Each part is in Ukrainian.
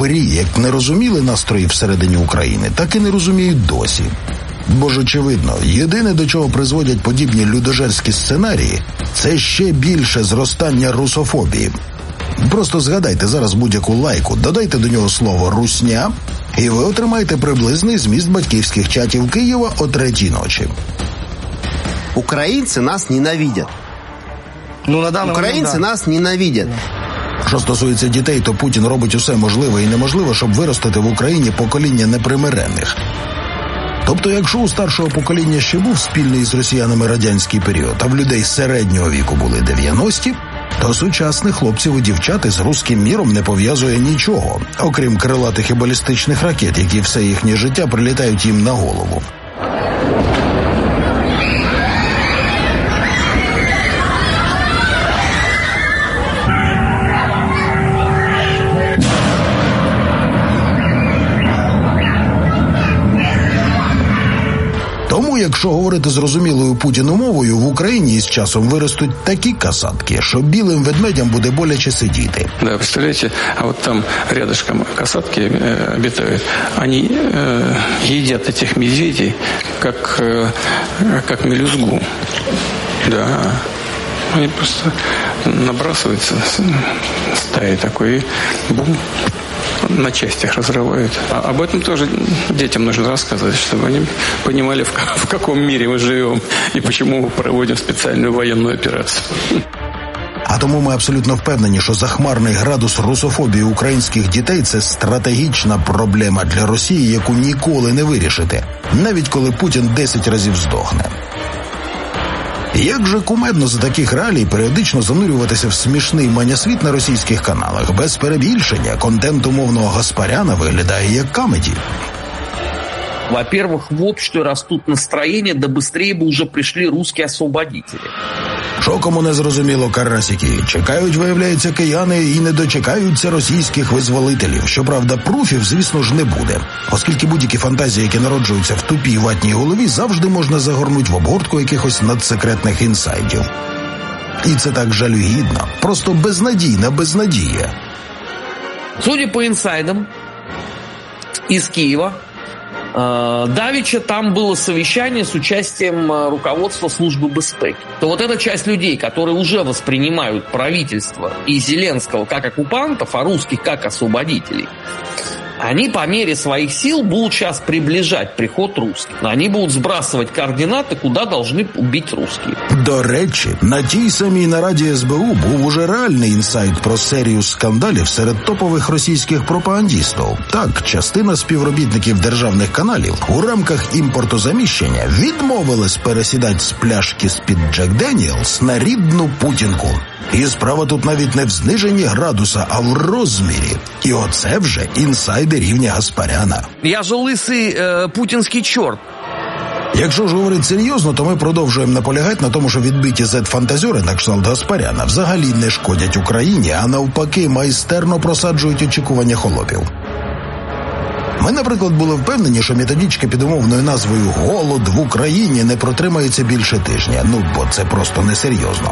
упирі як не розуміли настрої всередині України, так і не розуміють досі. Бо ж очевидно, єдине, до чого призводять подібні людожерські сценарії, це ще більше зростання русофобії. Просто згадайте зараз будь-яку лайку, додайте до нього слово «русня», і ви отримаєте приблизний зміст батьківських чатів Києва о 3-й ночі. Українці нас ненавидять. Українці нас ненавидять. Що стосується дітей, то Путін робить усе можливе і неможливе, щоб виростити в Україні покоління непримиренних. Тобто, якщо у старшого покоління ще був спільний з росіянами радянський період, а в людей середнього віку були 90-ті, то сучасних хлопців і дівчат із руським міром не пов'язує нічого, окрім крилатих і балістичних ракет, які все їхнє життя прилітають їм на голову. Тому, якщо говорити зрозумілою Путіну мовою, в Україні із часом виростуть такі касатки, що білим ведмедям буде боляче сидіти. Да, представляете, а вот там рядышком касатки обитают. Они едят этих медведей, как мелюзгу. Да. Они просто набрасываются стаей такой, и бум, на частях разрывают. Об этом тоже детям нужно рассказывать, чтобы они понимали, в каком мире мы живем и почему мы проводим специальную военную операцию. А тому ми абсолютно впевнені, що захмарний градус русофобії українських дітей – це стратегічна проблема для Росії, яку ніколи не вирішити, навіть коли Путін 10 разів здохне. Як же кумедно за таких реалій періодично занурюватися в смішний манясвіт на російських каналах. Без перебільшення, контент умовного Гаспаряна виглядає як камеді. Во-первых, в обществе растут настроения, да быстрее бы уже пришли русские освободители. Що кому не зрозуміло, карасики? Чекають, виявляється, кияни і не дочекаються російських визволителів. Щоправда, пруфів, звісно ж, не буде. Оскільки будь-які фантазії, які народжуються в тупій ватній голові, завжди можна загорнути в обгортку якихось надсекретних інсайдів. І це так жалюгідно. Просто безнадійна безнадія. Судя по инсайдам из Киева, давеча там было совещание с участием руководства службы безпеки. То вот эта часть людей, которые уже воспринимают правительство и Зеленского как оккупантов, а русских как освободителей, они по мере своих сил будут сейчас приближать приход русских. Они будут сбрасывать координаты, куда должны убить русские. До речі, на тій самій нараді СБУ був уже реальний інсайт про серію скандалів серед топових російських пропагандістів. Так, частина співробітників державних каналів у рамках імпортозаміщення відмовилась пересідати з пляшки з-під Джек Деніелс на рідну путінку. І справа тут навіть не в зниженні градуса, а в розмірі. І оце вже інсайди рівня Гаспаряна. Я же лисий путінський чорт. Якщо ж говорити серйозно, то ми продовжуємо наполягати на тому, що відбиті зет-фантазьори на кшталт Гаспаряна взагалі не шкодять Україні, а навпаки майстерно просаджують очікування холопів. Ми, наприклад, були впевнені, що методичка під умовною назвою «Голод в Україні» не протримається більше тижня. Бо це просто несерйозно.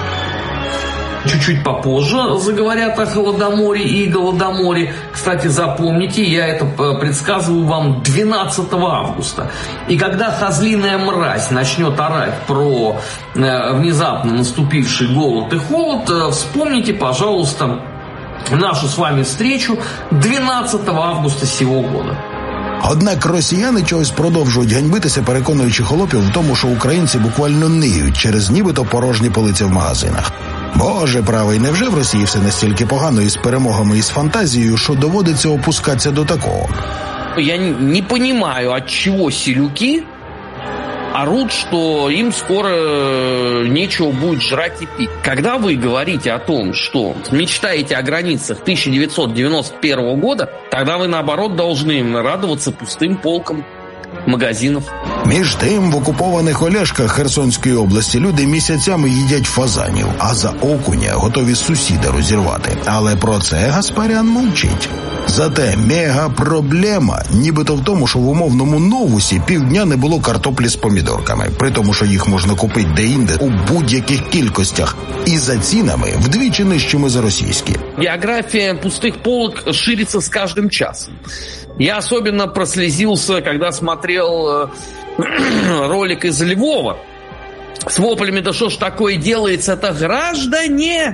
Чуть-чуть попозже заговорят о Холодоморе и Голодоморе. Кстати, запомните, я это предсказываю вам 12 августа. И когда козлиная мразь начнет орать про внезапно наступивший голод и холод, вспомните, пожалуйста, нашу с вами встречу 12 августа сего года. Однак росіяни чогось продовжують ганьбитися, переконуючи холопів в тому, що українці буквально ниють через нібито порожні полиці в магазинах. Боже правий, невже в Росії все настільки погано із перемогами і з фантазією, що доводиться опускатися до такого? Я не понимаю, от чего селюки орут, что им скоро нечего будет жрать и пить. Когда вы говорите о том, что мечтаете о границах 1991 года, тогда вы, наоборот, должны радоваться пустым полкам магазинів. Між тим, в окупованих Олешках Херсонської області люди місяцями їдять фазанів, а за окуня готові сусіда розірвати. Але про це Гаспарян мовчить. Зате мега-проблема нібито в тому, що в умовному Новусі півдня не було картоплі з помідорками, при тому, що їх можна купити де-інде у будь-яких кількостях і за цінами вдвічі нижчими за російські. География пустых полок ширится с каждым часом. Я особенно прослезился, когда смотрел ролик из Львова с воплями: да что ж такое делается, это граждане!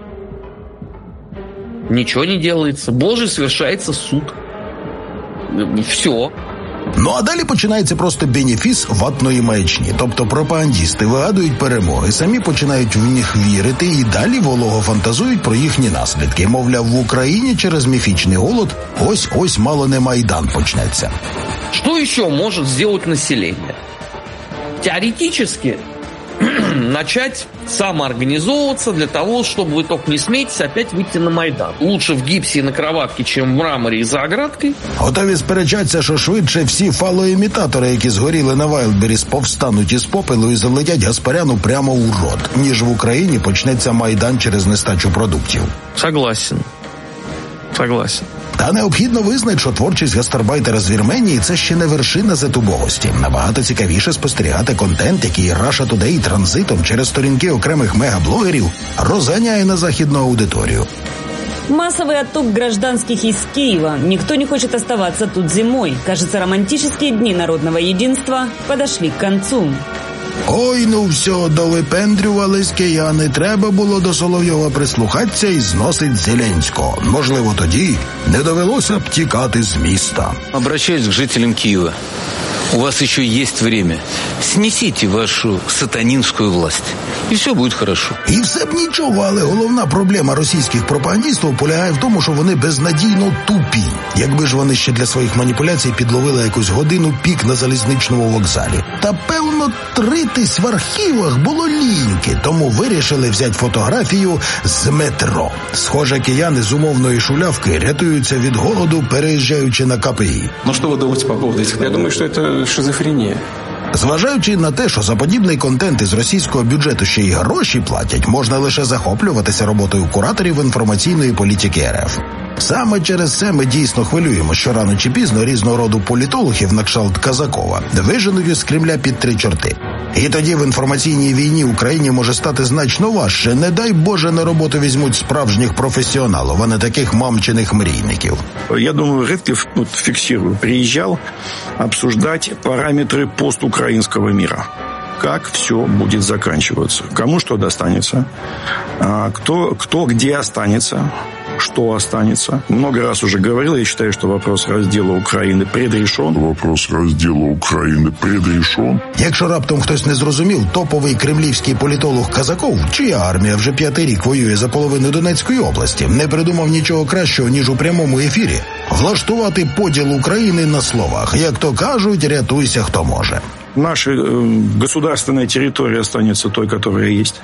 Ничего не делается. Боже, совершается суд. Все. Ну а далі починається просто бенефіс ватної маячні. Тобто пропагандісти вигадують перемоги, самі починають в них вірити і далі волого фантазують про їхні наслідки. Мовляв, в Україні через міфічний голод ось-ось мало не Майдан почнеться. Что еще может сделать население? Теоретически начать самоорганизовываться для того, чтобы, вы только не смейтесь, опять выйти на Майдан. Лучше в гипсе и на кроватке, чем в мраморе и за оградкой. Готові сперечатися, що швидше всі фалоімітатори, які згоріли на Вайлдберріс, повстануть із попелу і залетять Гаспаряну прямо у рот, ніж в Україні почнеться Майдан через нестачу продуктів. Согласен. Та необхідно визнати, що творчість гастарбайтера з Вірменії – це ще не вершина зетубогості. Набагато цікавіше спостерігати контент, який Russia Today транзитом через сторінки окремих мегаблогерів розганяє на західну аудиторію. Массовый отток гражданских из Киева. Никто не хочет оставаться тут зимой. Кажется, романтические дни народного единства подошли к концу. Ой, ну все, довипендрювались кияни. Треба було до Соловйова прислухатися і зносить Зеленського. Можливо, тоді не довелося б тікати з міста. Обращаюсь к жителям Киева. У вас еще есть время. Снесите вашу сатанинскую власть. І все буде хорошо. І все б нічого, але головна проблема російських пропагандістів полягає в тому, що вони безнадійно тупі. Якби ж вони ще для своїх маніпуляцій підловили якусь годину пік на залізничному вокзалі. Та, певно, тритись в архівах було ліньки, тому вирішили взяти фотографію з метро. Схоже, кияни з умовної шулявки рятуються від голоду, переїжджаючи на КПІ. Ну, що ви думаєте по поводу цих? Я думаю, що це шизофренія. Зважаючи на те, що за подібний контент із російського бюджету ще й гроші платять, можна лише захоплюватися роботою кураторів інформаційної політики РФ. Саме через це ми дійсно хвилюємо, що рано чи пізно різного роду політологів на кшталт Казакова виженуть із Кремля під три чорти. І тоді в інформаційній війні Україні може стати значно важче. Не дай Боже, на роботу візьмуть справжніх професіоналів, а не таких мамчиних мрійників. Я думаю, Редклифф, фиксирую, приезжал обсуждать параметры постукраинского мира. Как все будет заканчиваться, кому что достанется, кто где останется, что останется. Много раз уже говорил, я считаю, что вопрос раздела Украины предрешен. Якщо раптом хтось не зрозумів, топовий кремлівський політолог Казаков, чия армія вже 5-й рік воює за половину Донецької області, не придумав нічого кращого, ніж у прямому ефірі влаштувати поділ України на словах. Як то кажуть, рятуйся, хто може. Наша государственная территория останется той, которая есть.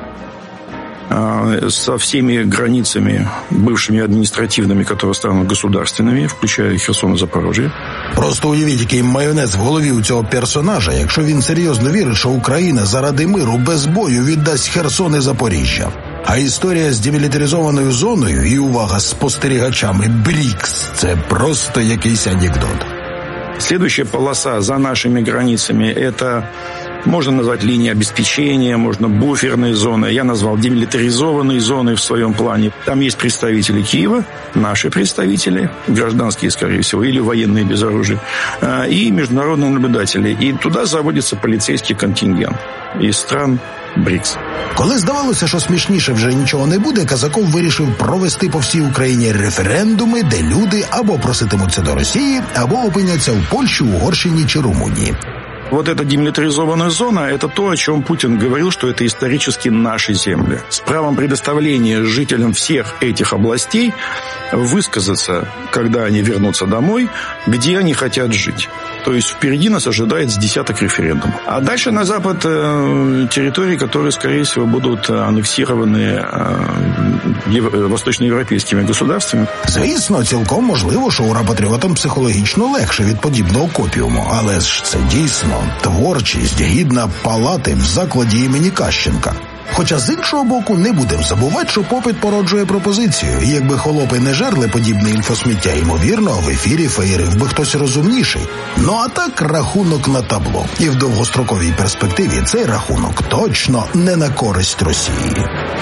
Со всеми границами, бывшими административными, которые станут государственными, включая Херсон и Запорожье. Просто уявіть, який майонез в голові у цього персонажа, якщо він серйозно вірить, що Україна заради миру без бою віддасть Херсон і Запоріжжя. А історія з демілітаризованою зоною і, увага, спостерігачами БРІКС – це просто якийсь анекдот. Следующая полоса за нашими границами – это, можно назвать, линия обеспечения, можно буферные зоны. Я назвал демилитаризованные зоны в своем плане. Там есть представители Киева, наши представители, гражданские, скорее всего, или военные без оружия, и международные наблюдатели. И туда заводится полицейский контингент из стран БРІКС. Коли здавалося, що смішніше вже нічого не буде, Казаков вирішив провести по всій Україні референдуми, де люди або проситимуться до Росії, або опиняться в Польщі, Угорщині чи Румунії. Вот эта демилитаризованная зона – это то, о чем Путин говорил, что это исторически наши земли. С правом предоставления жителям всех этих областей высказаться, когда они вернутся домой, где они хотят жить. То есть впереди нас ожидает с десяток референдумов. А дальше на запад территории, которые, скорее всего, будут аннексированы восточноєвропейськими государствами. Звісно, цілком можливо, що ура-патріотам психологічно легше від подібного копіуму. Але ж це дійсно творчість, гідна палати в закладі імені Кащенка. Хоча з іншого боку не будемо забувати, що попит породжує пропозицію. І якби холопи не жерли подібне інфосміття, ймовірно, в ефірі феєрив би хтось розумніший. Ну а так рахунок на табло. І в довгостроковій перспективі цей рахунок точно не на користь Росії.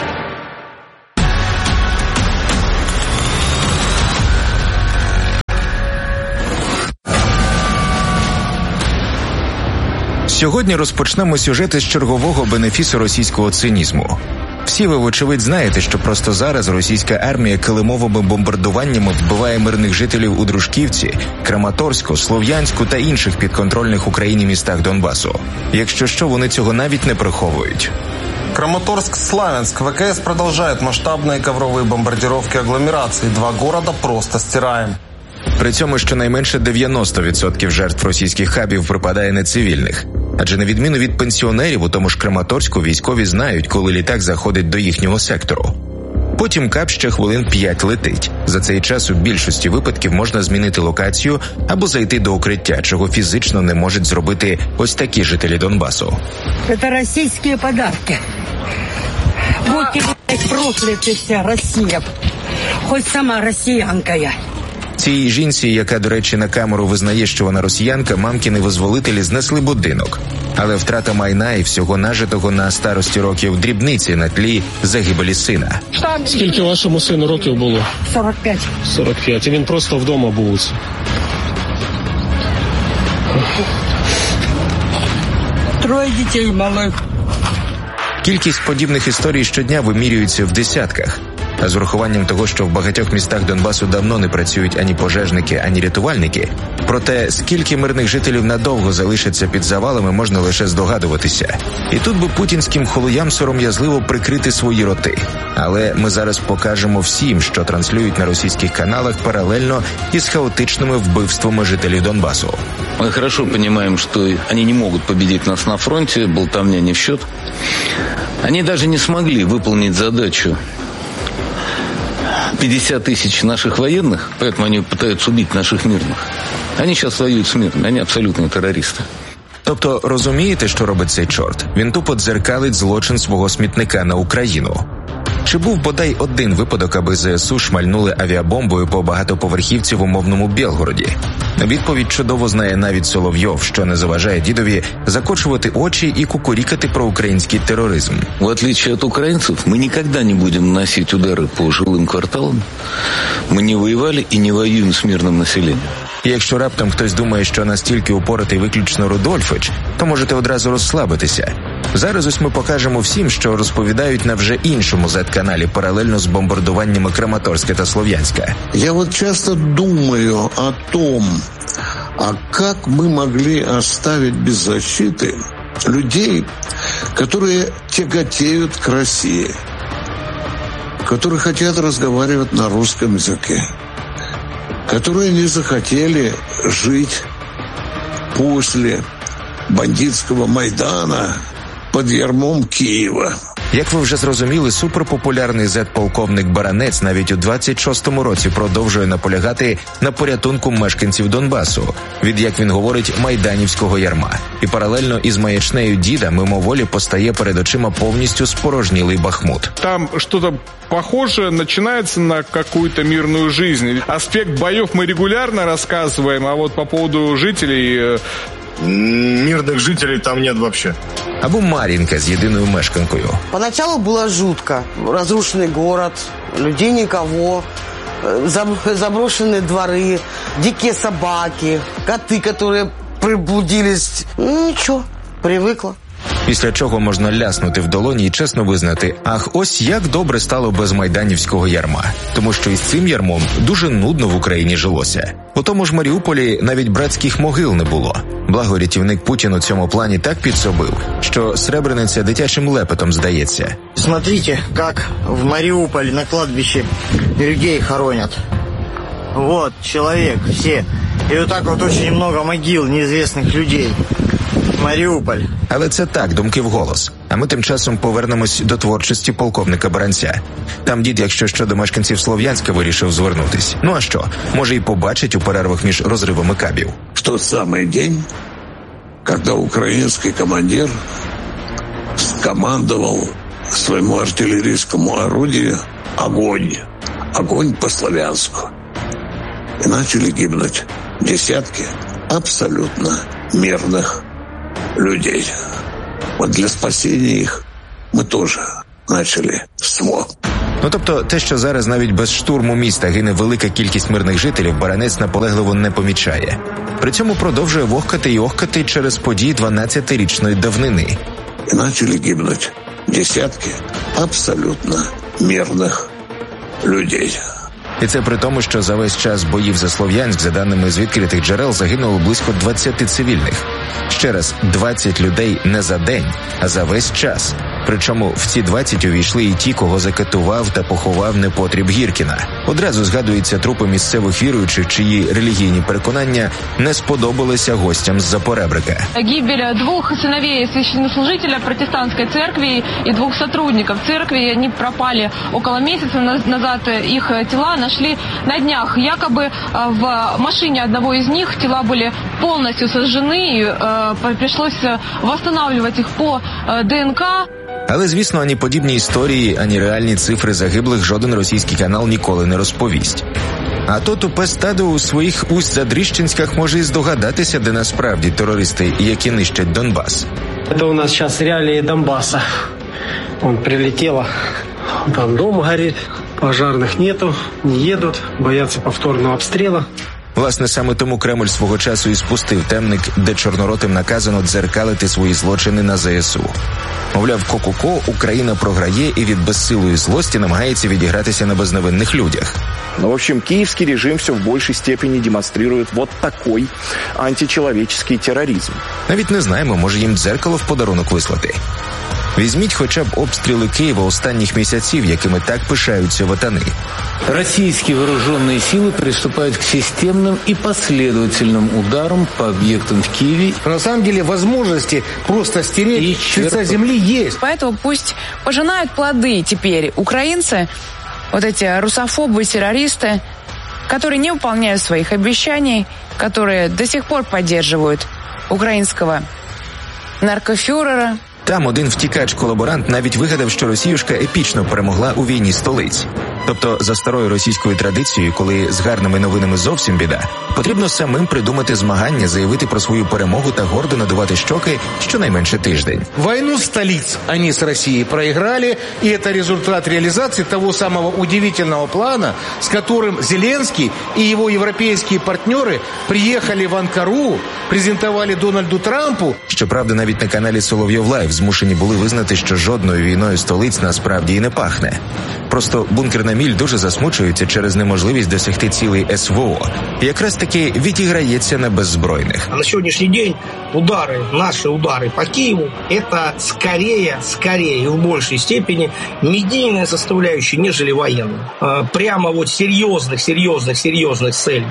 Сьогодні розпочнемо сюжет із чергового бенефісу російського цинізму. Всі ви, вочевидь, знаєте, що просто зараз російська армія килимовими бомбардуваннями вбиває мирних жителів у Дружківці, Краматорську, Слов'янську та інших підконтрольних Україні містах Донбасу. Якщо що, вони цього навіть не приховують. Краматорск-Славянск. ВКС продолжает масштабные ковровые бомбардировки агломерации. 2 города просто стираем. При цьому щонайменше 90% жертв російських хабів припадає на цивільних. Адже на відміну від пенсіонерів, у тому ж Краматорську військові знають, коли літак заходить до їхнього сектору. Потім кап ще хвилин 5 летить. За цей час у більшості випадків можна змінити локацію або зайти до укриття, чого фізично не можуть зробити ось такі жителі Донбасу. Це російські подарки. Будьте, прокляті вся Росія. Хоч сама росіянка я. Цій жінці, яка, до речі, на камеру визнає, що вона росіянка, мамкіни визволителі знесли будинок. Але втрата майна і всього нажитого на старості років дрібниці на тлі загибелі сина. Скільки вашому сину років було? 45. 45. І він просто вдома був. Троє дітей малих. Кількість подібних історій щодня вимірюється в десятках. А з урахуванням того, що в багатьох містах Донбасу давно не працюють ані пожежники, ані рятувальники, проте скільки мирних жителів надовго залишаться під завалами, можна лише здогадуватися. І тут би путінським холуям сором'язливо прикрити свої роти. Але ми зараз покажемо всім, що транслюють на російських каналах паралельно із хаотичними вбивствами жителів Донбасу. Мы хорошо понимаем, что они не могут победить нас на фронте, болтовня не в счет. Они даже не смогли выполнить задачу 50 тысяч наших военных, поэтому они пытаются убить наших мирных. Они сейчас воюют с мирными, они абсолютные террористы. Тобто, розумієте, що робить цей чорт? Він тупо дзеркалить злочин свого смітника на Україну. Чи був бодай один випадок, аби ЗСУ шмальнули авіабомбою по багатоповерхівці в умовному Білгороді? Відповідь чудово знає навіть Соловйов, що не заважає дідові закочувати очі і кукурікати про український тероризм. В отличие от украинцев, мы никогда не будем наносить удары по жилым кварталам. Мы не воевали и не воюем с мирным населением. І якщо раптом хтось думає, що настільки упоратий виключно Рудольфич, то можете одразу розслабитися. Зараз ось ми покажемо всім, що розповідають на вже іншому Z-каналі паралельно з бомбардуваннями Краматорська та Слов'янська. Я вот часто думаю о том, а как мы могли оставить без защиты людей, которые тяготеют к России, которые хотят разговаривать на русском языке, которые не захотели жить после бандитского Майдана під ярмом Києва. Як ви вже зрозуміли, суперпопулярний зет-полковник Баранець навіть у 26-му році продовжує наполягати на порятунку мешканців Донбасу від, як він говорить, майданівського ярма. І паралельно із маячнею діда мимоволі постає перед очима повністю спорожнілий Бахмут. Там что-то похоже начинается на какую-то мирную жизнь. Аспект боев мы регулярно рассказываем, а вот по поводу жителей... Мирных жителей там нет вообще. Або Мар'їнка з єдиною мешканкою. Поначалу было жутко. Разрушенный город, людей никого, заброшенные дворы, дикие собаки, коты, которые приблудились. Ничего, привыкла. Після чого можна ляснути в долоні і чесно визнати, ах, ось як добре стало без майданівського ярма. Тому що із цим ярмом дуже нудно в Україні жилося. У тому ж Маріуполі навіть братських могил не було. Благо рятівник Путін у цьому плані так підсобив, що Сребрениця дитячим лепетом здається. Смотрите, как в Мариуполе на кладбище людей хоронят. Вот, человек, все. И вот так вот очень много могил неизвестных людей. Маріуполь. Але це так, думки вголос. А ми тим часом повернемось до творчості полковника Баранця. Там дід, якщо що, до мешканців Слов'янська вирішив звернутись. Ну а що, може і побачить у перервах між розривами кабів. В тот самый день, когда украинский командир скомандовал своему артиллерийскому орудию огонь. Огонь по-славянску. И начали гибнуть десятки абсолютно мирных людей. Вот для спасения их мы тоже начали СВО. Ну, тобто, те, що зараз навіть без штурму міста гине велика кількість мирних жителів, Баранець наполегливо не помічає. При цьому продовжує вохкати і охкати через події 12-річної давнини. І почали гибнути десятки абсолютно мирних людей. І це при тому, що за весь час боїв за Слов'янськ, за даними з відкритих джерел, загинуло близько 20 цивільних. Ще раз, 20 людей не за день, а за весь час. Причому в ці 20 увійшли і ті, кого закатував та поховав непотріб Гіркіна. Одразу згадуються трупи місцевих віруючих, чиї релігійні переконання не сподобалися гостям з-за поребрика. Гибель двух сыновей священнослужителя протестантской церкви и двух сотрудников церкви. Они пропали около месяца назад. Их тела нашли на днях. Якобы в машине одного из них тела были полностью сожжены. И пришлось восстанавливать их по ДНК. Але, звісно, ані подібні історії, ані реальні цифри загиблих жоден російський канал ніколи не розповість. А то тупе стадо у своїх Усть-Задрищенськах може і здогадатися, де насправді терористи, які нищать Донбас. Это у нас сейчас реалии Донбасса. Он прилетело, там дом горит, пожарных нету, не едут, боятся повторного обстрела. Власне, саме тому Кремль свого часу і спустив темник, де чорноротим наказано дзеркалити свої злочини на ЗСУ. Мовляв, ко-ко-ко, Україна програє і від безсилої злості намагається відігратися на безневинних людях. Но, в общем, киевский режим все в большей степени демонстрирует вот такой античеловеческий терроризм. Навіть не знаємо, може їм дзеркало в подарунок вислати. Візьміть хоча б обстріли Києва останніх місяців, якими так пишаються ватани. Российские вооруженные силы приступают к системным и последовательным ударам по объектам в Киеве. На самом деле возможности просто стереть с лица земли есть. Поэтому пусть пожинают плоды теперь украинцы, вот эти русофобы, террористы, которые не выполняют своих обещаний, которые до сих пор поддерживают украинского наркофюрера. Там один втікач-колаборант навіть вигадав, що Росіюшка епічно перемогла у війні столиць. Тобто, за старою російською традицією, коли з гарними новинами зовсім біда, потрібно самим придумати змагання, заявити про свою перемогу та гордо надувати щоки щонайменше тиждень. Войну столиц они с Россией проиграли, и это результат реализации того самого удивительного плана, с которым Зеленский и его европейские партнеры приехали в Анкару, презентовали Дональду Трампу. Щоправда, навіть на каналі Соловйов Лайв змушені були визнати, що жодною війною столиць насправді і не пахне. Просто бункерна міль дуже засмучується через неможливість досягти цілей СВО. І якраз таки відіграється на беззбройних. На сьогоднішній день наші удари по Києву, это скорее и в большей степени медийная составляющая, нежели военная. Прямо вот серьезных целей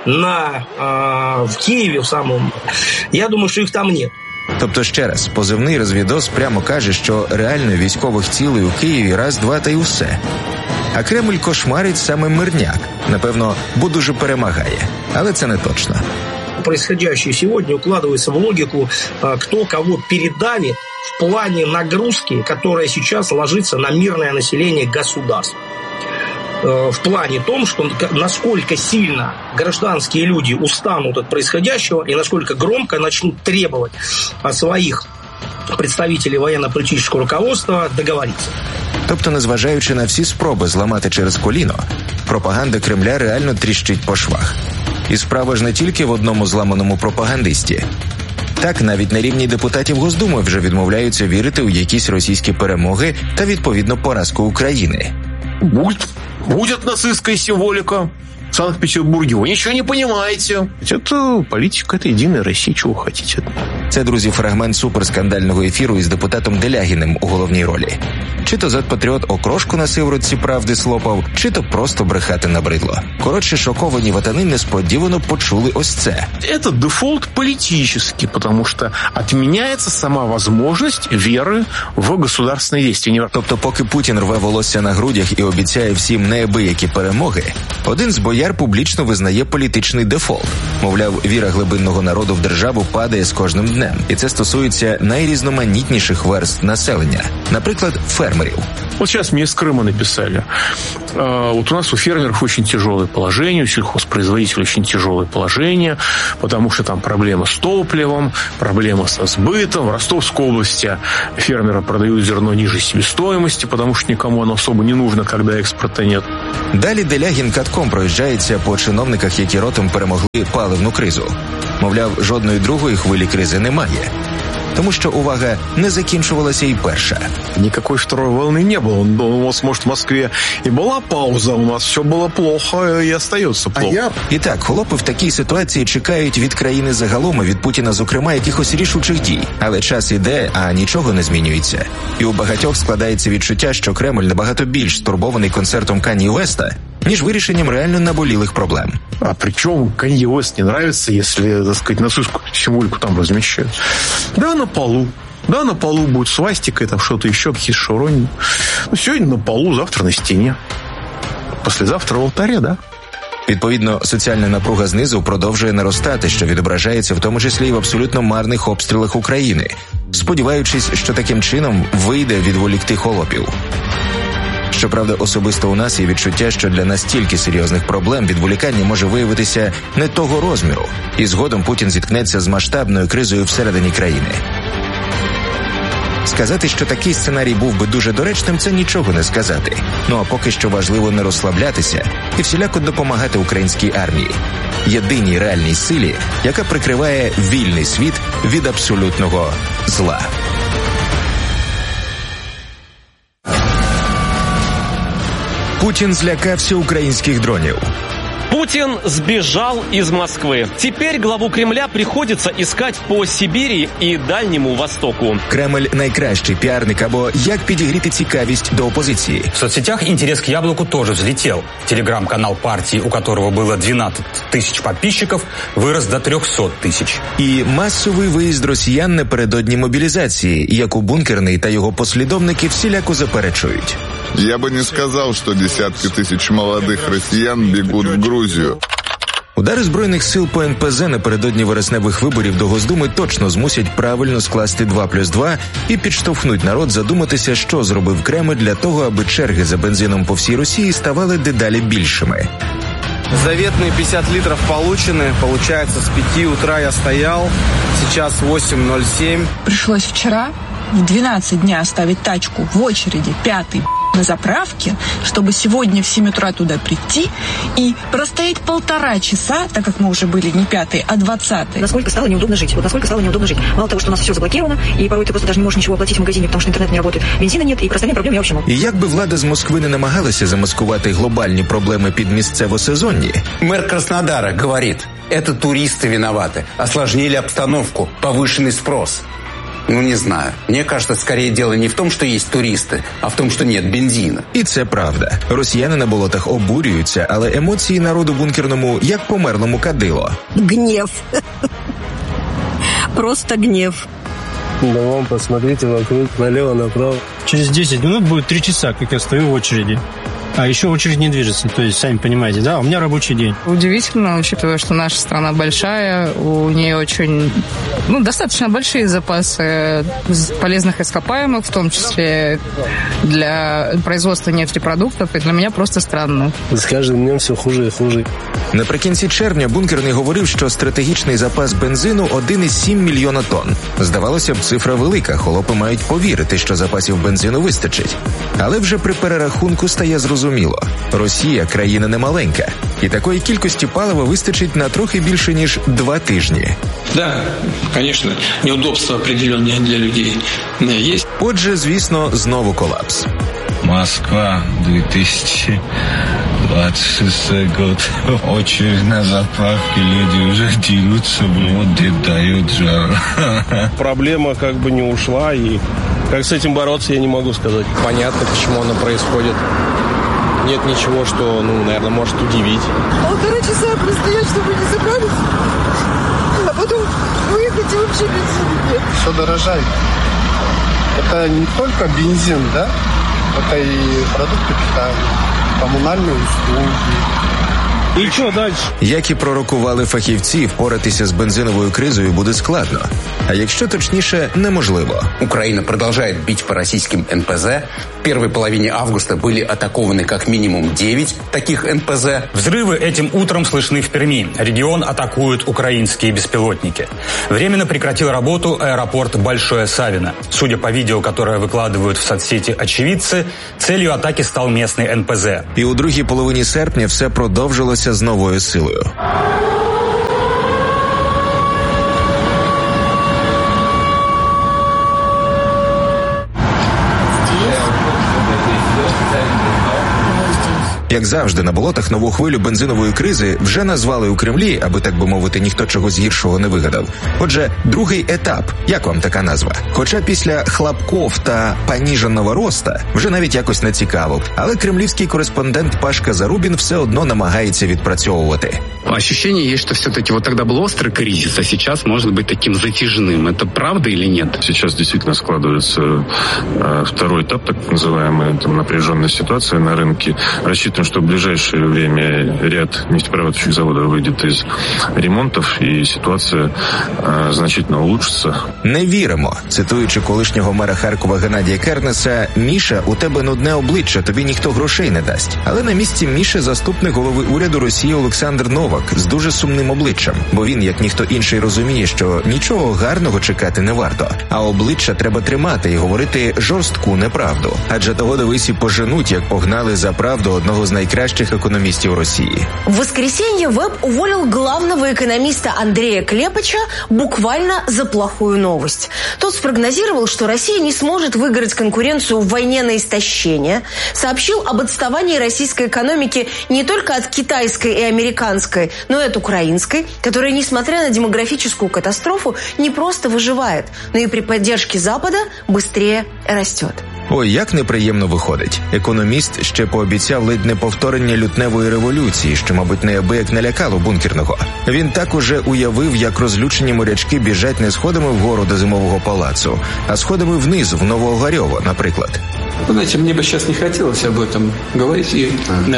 в Киеве в самом, я думаю, що їх там нет. Тобто, ще раз, позивний розвідос прямо каже, що реально військових цілей у Києві раз, два та й усе. А Кремль кошмарить саме мирняк. Напевно, бо дуже перемагає. Але це не точно. Происходящее сегодня укладывается в логику, кто кого передавит в плане нагрузки, которая сейчас ложится на мирное население государства. В плане том, что насколько сильно гражданские люди устанут от происходящего и насколько громко начнут требовать от своих представителей военно-політичного руководства договоритися. Тобто, незважаючи на всі спроби зламати через коліно, пропаганда Кремля реально тріщить по швах. І справа ж не тільки в одному зламаному пропагандисті. Так, навіть на рівні депутатів Госдуми вже відмовляються вірити у якісь російські перемоги та, відповідно, поразку України. Будет нацистская символика в Санкт-Петербурге. Вы ничего не понимаете. Это политика, это Единая Россия. Чего хотите? Це, друзі, фрагмент суперскандального ефіру із депутатом Делягіним у головній ролі. Чи то зет-патріот окрошку на сиворотці правди слопав, чи то просто брехати набридло. Коротше, шоковані ватани несподівано почули ось це. Это дефолт политический, потому что отменяется сама возможность веры в государственные действия. Тобто, поки Путін рве волосся на грудях і обіцяє всім неабиякі перемоги, один з бояр публічно визнає політичний дефолт. Мовляв, віра глибинного народу в державу падає з кожним днем. CNN. І це стосується найрізноманітніших верств населення, наприклад, фермерів. Вот сейчас мне из Крыма написали. Вот у нас у фермеров очень тяжелое положение, у сельхозпроизводителей очень тяжелое положение, потому что там проблема с топливом, проблема со сбытом. В Ростовской области фермеры продают зерно ниже себестоимости, потому что никому оно особо не нужно, когда экспорта нет. Далі Делягін катком проїжджається по чиновниках, які ротом перемогли паливну кризу. Мовляв, жодної другої хвилі кризи немає. Тому що, увага, не закінчувалася і перша. Никакой второй волны не было. Может, в Москве и была пауза, у нас все было плохо и остается плохо. І так, холопи в такій ситуації чекають від країни загалом і від Путіна, зокрема, якихось рішучих дій. Але час іде, а нічого не змінюється. І у багатьох складається відчуття, що Кремль набагато більш стурбований концертом Каньє Уеста, ніж вирішенням реально наболілих проблем. А причем Канье Уэст не нравится, если, так сказать, нацистскую символику там размещают. Да, на полу. Да, на полу будет свастика, там что-то еще, какие-то шевроны. Ну, сегодня на полу, завтра на стене. Послезавтра в алтаре, да? Відповідно, соціальна напруга знизу продовжує наростати, що відображається в тому числі і в абсолютно марних обстрілах України, сподіваючись, що таким чином вийде відволікти холопів. Щоправда, особисто у нас є відчуття, що для настільки серйозних проблем відволікання може виявитися не того розміру, і згодом Путін зіткнеться з масштабною кризою всередині країни. Сказати, що такий сценарій був би дуже доречним, це нічого не сказати. Ну а поки що важливо не розслаблятися і всіляко допомагати українській армії. Єдиній реальній силі, яка прикриває вільний світ від абсолютного зла. Путин злякався українських дронів. Путин сбежал из Москвы. Теперь главу Кремля приходится искать по Сибири и Дальнему Востоку. Кремль – найкращий піарник або як підігріти цікавість до опозиції. В соцсетях интерес к яблоку тоже взлетел. Телеграм-канал партии, у которого было 12 тысяч подписчиков, вырос до 300 тысяч. І масовий виїзд росіян напередодні мобілізації, яку Бункерний та його послідовники всіляко заперечують. Я бы не сказал, что десятки тысяч молодых россиян бегут в Грузию. Удари Збройних сил по НПЗ напередодні вересневих виборів до Госдуми точно змусять правильно скласти 2+2 і підштовхнуть народ задуматися, що зробив Кремль для того, аби черги за бензином по всій Росії ставали дедалі більшими. Заветные 50 литров получены. Получается, с 5 утра я стоял. Сейчас 8:07. Пришлось вчера в 12 дня оставить тачку в очереди, 5-й, на заправке, чтобы сегодня в 7 утра туда прийти и простоять 1,5 часа, так как мы уже были не 5-й, а 20-й. Насколько стало неудобно жить. Вот насколько стало неудобно жить. Мало того, что у нас все заблокировано, и порой ты просто даже не можешь ничего оплатить в магазине, потому что интернет не работает, бензина нет, и про остальные проблемы я вообще могу. І як би влада з Москви не намагалася замаскувати глобальні проблеми під місцево-сезонні. Мэр Краснодара говорит, это туристы виноваты, осложнили обстановку, повышенный спрос. Ну, не знаю. Мне кажется, скорее дело не в том, что есть туристы, а в том, что нет бензина. І це правда. Росіяни на болотах обурюються, але емоції народу бункерному як померлому кадило. Гнев. Просто гнев. Да вон, посмотрите вокруг, налево, направо. Через 10 минут будет 3 часа, как я стою в очереди. А еще очередь не движется, то есть, сами понимаете, да, у меня рабочий день. Удивительно, учитывая, что наша страна большая, у нее очень, достаточно большие запасы полезных ископаемых, в том числе для производства нефтепродуктов, и для меня просто странно. С каждым днем все хуже и хуже. Наприкінці червня Бункерний говорив, що стратегічний запас бензину 1,7 мільйона тонн. Здавалося б, цифра велика, холопи мають повірити, що запасів бензину вистачить. Але вже при перерахунку стає зрозуміло. Росія – країна немаленька. І такої кількості палива вистачить на трохи більше, ніж 2 тижні. Да, конечно, неудобства определенные для людей есть. Отже, звісно, знову колапс. Москва, 2026 год. Очередь на заправке, люди уже дерутся, воды дают жару. Проблема как бы не ушла, и как с этим бороться, я не могу сказать. Понятно, почему оно происходит. Нет ничего, что, наверное, может удивить. 1,5 часа простоять, чтобы не забрались, а потом выехать и вообще бензина нет. Все дорожает. Это не только бензин, да? Это и продукты питания, коммунальные услуги, И что дальше? Як і пророкували фахівці, впоратися з бензиновою кризою буде складно. А якщо точніше, неможливо. Украина продолжает бить по российским НПЗ. В первой половине августа были атакованы как минимум 9 таких НПЗ. Взрывы этим утром слышны в Перми. Регион атакуют украинские беспилотники. Временно прекратил работу аэропорт Большое Савино. Судя по видео, которое выкладывают в соцсети очевидцы, целью атаки стал местный НПЗ. І у другій половині серпня все продовжилося з новою силою. Як завжди, на болотах нову хвилю бензинової кризи вже назвали у Кремлі, аби, так би мовити, ніхто чогось гіршого не вигадав. Отже, другий етап. Як вам така назва? Хоча після хлопков та поніженого роста вже навіть якось не цікаво. Але кремлівський кореспондент Пашка Зарубін все одно намагається відпрацьовувати. Ощущение есть, что все-таки вот тогда был острый кризис, а сейчас может быть таким затяжным. Это правда или нет? Сейчас действительно складывается второй этап, так называемая напряженная ситуация на рынке. Рассчитываем, что в ближайшее время ряд нефтеперерабатывающих заводов выйдет из ремонтов и ситуация значительно улучшится. Не віримо. Цитуючи колишнього мера Харкова Геннадія Кернеса, «Міша, у тебе нудне обличчя, тобі ніхто грошей не дасть». Але на місці Міші заступник голови уряду Росії Олександр Новак з дуже сумним обличчям, бо він, як ніхто інший, розуміє, що нічого гарного чекати не варто. А обличчя треба тримати і говорити жорстку неправду. Адже того дивись і поженуть, як погнали за правду одного з найкращих економістів Росії. В воскресенье ВЭБ уволил главного экономиста Андрея Клепача буквально за плохую новость. Тот спрогнозировал, что Россия не сможет выиграть конкуренцию в войне на истощение, сообщил об отставании российской экономики не только от китайской и американской, но и от украинской, которая, несмотря на демографическую катастрофу, не просто выживает, но и при поддержке Запада быстрее растет. Ой, як неприємно виходить. Економіст ще пообіцяв ледь не повторення лютневої революції, що, мабуть, неабияк налякало бункерного. Він так уже уявив, як розлючені морячки біжать не сходами вгору до Зимового палацу, а сходами вниз, в Новоогарьово, наприклад. Вы знаете, мне бы сейчас не хотелось об этом говорить и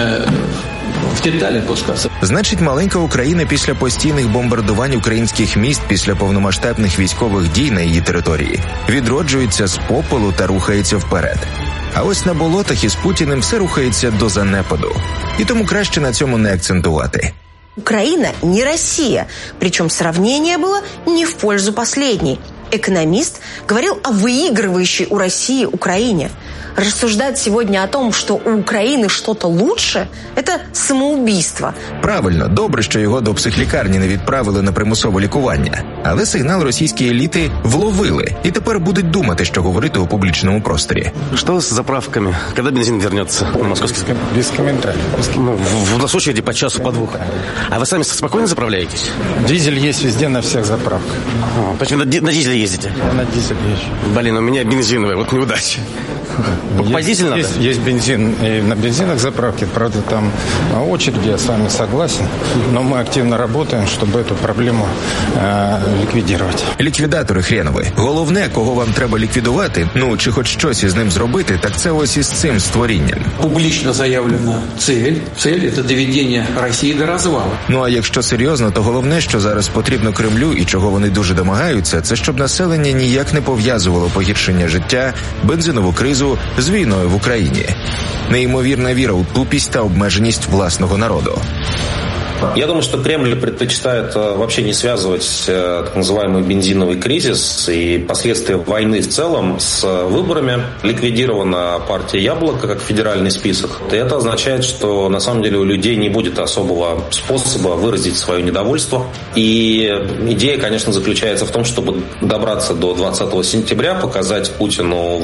в деталі пускатися. Значить, маленька Україна після постійних бомбардувань українських міст, після повномасштабних військових дій на її території, відроджується з попелу та рухається вперед. А ось на болотах із Путіним все рухається до занепаду. І тому краще на цьому не акцентувати. Украина не Россия, причем сравнение было не в пользу последней. Экономист говорил о выигрывающей у России Украине. Рассуждать сегодня о том, что у України что-то лучше, это самоубийство. Правильно, добре, що його до психлікарні не відправили на примусове лікування. Але сигнал російської еліти вловили, і тепер будуть думати, що говорити у публічному просторі. Что с заправками? Когда бензин вернется на московский? Без комментариев. В нас очереди по часу, по двух. А вы сами спокойно заправляетесь? Дизель есть везде на всех заправках. Почему на дизеле ездите? На дизель езжу. Блин, у меня бензиновый, вот неудача. Покупать дизель надо? Есть бензин и на бензинах заправки, правда, там очереди, я с вами согласен, но мы активно работаем, чтобы эту проблему ліквідувати. Ліквідатори хренові. Головне, кого вам треба ліквідувати, ну, чи хоч щось із ним зробити, так це ось із цим створінням. Публічно заявлена цель – це доведення Росії до розвалу. Ну, а якщо серйозно, то головне, що зараз потрібно Кремлю і чого вони дуже домагаються, це щоб населення ніяк не пов'язувало погіршення життя, бензинову кризу з війною в Україні. Неймовірна віра у тупість та обмеженість власного народу. Я думаю, что Кремль предпочитает вообще не связывать так называемый бензиновый кризис и последствия войны в целом с выборами. Ликвидирована партия «Яблоко» как федеральный список. И это означает, что на самом деле у людей не будет особого способа выразить свое недовольство. И идея, конечно, заключается в том, чтобы добраться до 20 сентября, показать Путину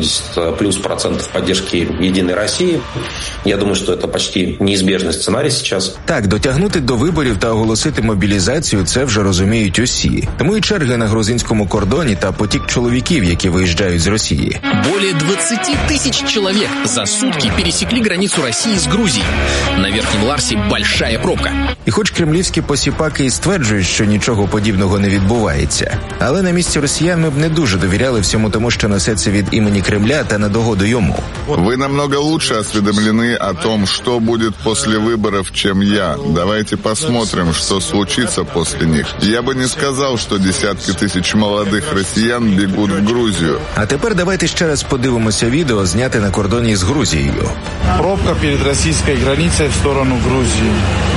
80+% поддержки «Единой России». Я думаю, что это почти неизбежный сценарий сейчас. Так, дотягнути притягнути до виборів та оголосити мобілізацію – це вже розуміють усі. Тому і черги на грузинському кордоні та потік чоловіків, які виїжджають з Росії. Более 20 тысяч человек за сутки пересекли границу России с Грузией. На Верхнем Ларсе большая пробка. І хоч кремлівські посіпаки і стверджують, що нічого подібного не відбувається, але на місці росіян ми б не дуже довіряли всьому тому, що несеться від імені Кремля та на догоду йому. Вы намного лучше осведомлены о том, что будет после выборов, чем я. Давайте посмотрим, что случится после них. Я бы не сказал, что десятки тысяч молодых россиян бегут в Грузию. А тепер давайте ще раз подивимося відео, зняте на кордоні з Грузією. Пробка перед российской границей в сторону Грузии.